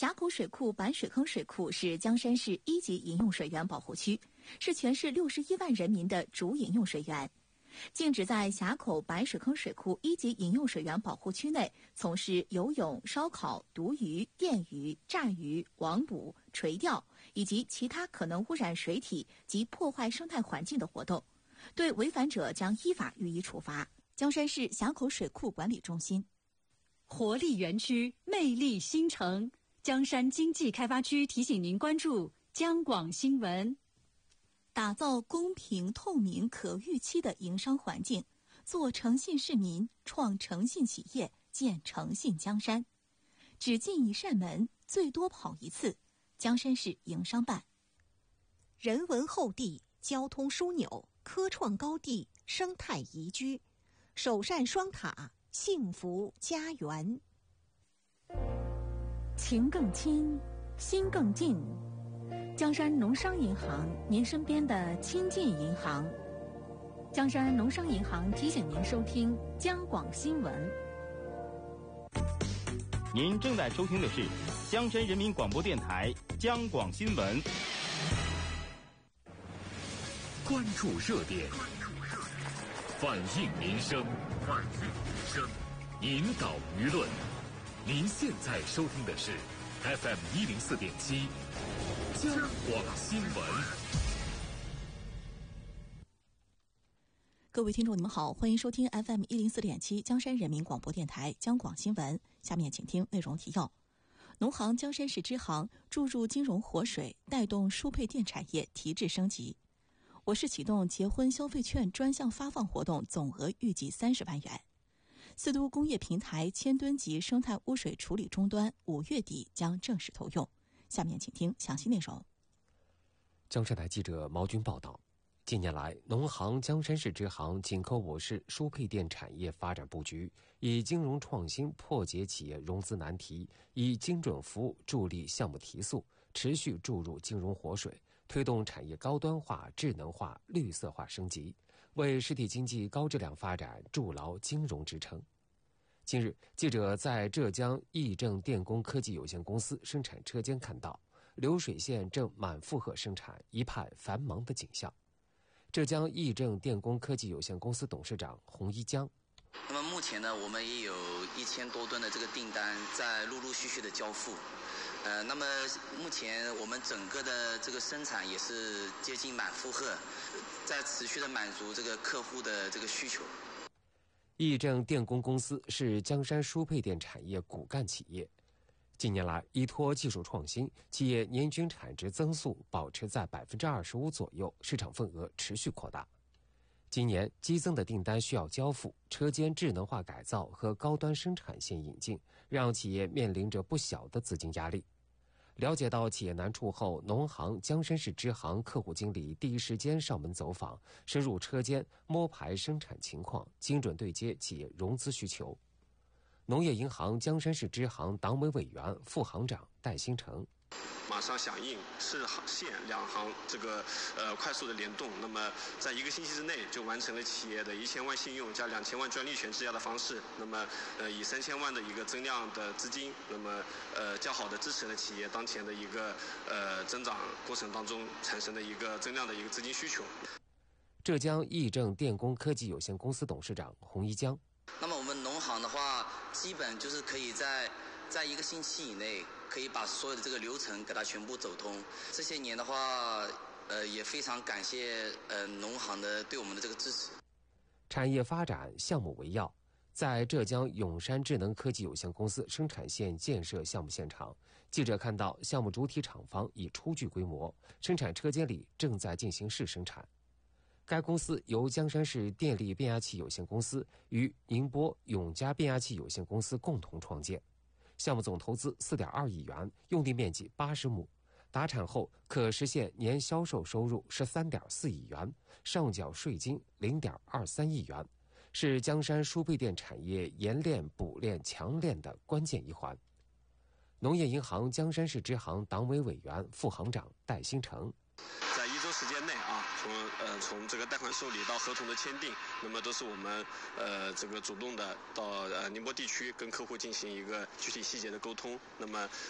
峡口水库板水坑水库是江山市1级饮用水源保护区，是全市61万人民的主饮用水源。禁止在峡口板水坑水库1级饮用水源保护区内从事游泳、烧烤、毒鱼、电鱼、炸鱼、网捕、垂钓以及其他可能污染水体及破坏生态环境的活动，对违反者将依法予以处罚。江山市峡口水库管理中心。 活力园区，魅力新城。江山经济开发区提醒您关注江广新闻。 打造公平、透明、可预期的营商环境，做诚信市民，创诚信企业，建诚信江山。只进一扇门，最多跑一次。江山市营商办。 人文厚地，交通枢纽，科创高地，生态宜居，首善双塔，幸福家园。 情更亲，心更近。江山农商银行，您身边的亲近银行。江山农商银行提醒您收听江广新闻。 您正在收听的是江山人民广播电台江广新闻。 关注热点，反映民生，引导舆论。您现在收听的是 FM 104.7江广新闻。 各位听众，你们好，欢迎收听 FM 104.7江山人民广播电台江广新闻。下面请听内容提要：农行江山市支行注入金融活水，带动输配电产业提质升级。我市启动结婚消费券专项发放活动，总额预计30万元。四都工业平台1000吨级生态污水处理终端5月底将正式投用。下面请听详细内容。 江山台记者毛军报道，近年来，农行江山市支行紧扣我市输配电产业发展布局，以金融创新破解企业融资难题，以精准服务助力项目提速，持续注入金融活水，推动产业高端化、智能化、绿色化升级，为实体经济高质量发展筑牢金融支撑。近日，记者在浙江义正电工科技有限公司生产车间看到，流水线正满负荷生产，一派繁忙的景象。浙江义正电工科技有限公司董事长洪一江。 那么目前呢，我们也有1000多吨的这个订单在陆陆续续的交付。那么目前我们整个的这个生产也是接近满负荷，在持续的满足这个客户的这个需求。 义正电工公司是江山输配电产业骨干企业。近年来，依托技术创新，企业年均产值增速保持在25%左右，市场份额持续扩大。今年激增的订单需要交付，车间智能化改造和高端生产线引进，让企业面临着不小的资金压力。了解到企业难处后，农行江山市支行客户经理第一时间上门走访，深入车间摸排生产情况，精准对接企业融资需求。农业银行江山市支行党委委员、副行长戴新成。 马上响应市县两行这个快速的联动，那么在1个星期之内就完成了企业的1000万信用加2000万专利权质押的方式，那么以3000万的一个增量的资金，那么较好的支持了企业当前的一个增长过程当中产生的一个增量的一个资金需求。 浙江义正电工科技有限公司董事长洪一江。 那么我们农行的话，基本就是可以在1个星期以内，可以把所有的这个流程给它全部走通。这些年的话，也非常感谢农行的对我们的这个支持。 产业发展项目为要，在浙江永山智能科技有限公司生产线建设项目现场，记者看到项目主体厂房已初具规模，生产车间里正在进行试生产。该公司由江山市电力变压器有限公司与宁波永嘉变压器有限公司共同创建。项目总投资4.2亿元，用地面积80亩，达产后可实现年销售收入13.4亿元，上缴税金0.23亿元，是江山输配电产业研炼、补炼、强炼的关键一环。农业银行江山市支行党委委员、副行长戴新成。 在1周时间内啊，从这个贷款受理到合同的签订，那么都是我们这个主动的到宁波地区跟客户进行一个具体细节的沟通。那么